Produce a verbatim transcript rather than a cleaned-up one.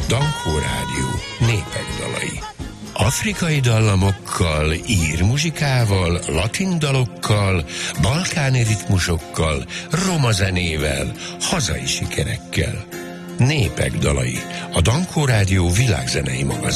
Dankó Rádió népek dalai. Afrikai dallamokkal, ír muzsikával, latin dalokkal, balkáni ritmusokkal, roma zenével, hazai sikerekkel. Népek dalai. A Dankó Rádió világzenei magazin.